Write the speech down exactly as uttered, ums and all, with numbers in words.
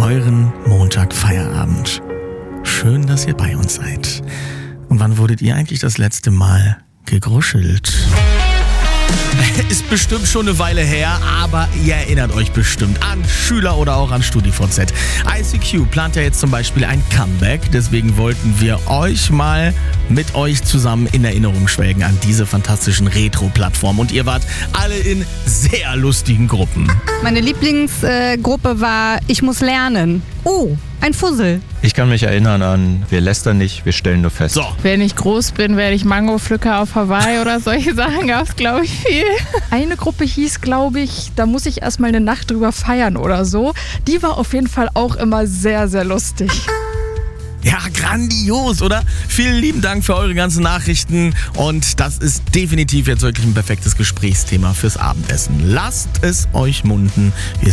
euren Montagfeierabend. Schön, dass ihr bei uns seid. Und wann wurdet ihr eigentlich das letzte Mal gegruschelt? Ist bestimmt schon eine Weile her, aber ihr erinnert euch bestimmt an Schüler oder auch an StudiVZ. I C Q plant ja jetzt zum Beispiel ein Comeback, deswegen wollten wir euch mal mit euch zusammen in Erinnerung schwelgen an diese fantastischen Retro-Plattformen. Und ihr wart alle in sehr lustigen Gruppen. Meine Lieblingsgruppe äh, war Ich muss lernen. Oh, ein Fussel. Ich kann mich erinnern an Wir lästern nicht, wir stellen nur fest. So. Wenn ich groß bin, werde ich Mango-Pflücker auf Hawaii oder solche Sachen gab es, glaube ich, viel. Eine Gruppe hieß, glaube ich, da muss ich erstmal eine Nacht drüber feiern oder so. Die war auf jeden Fall auch immer sehr, sehr lustig. Ja, grandios, oder? Vielen lieben Dank für eure ganzen Nachrichten und das ist definitiv jetzt wirklich ein perfektes Gesprächsthema fürs Abendessen. Lasst es euch munden. Wir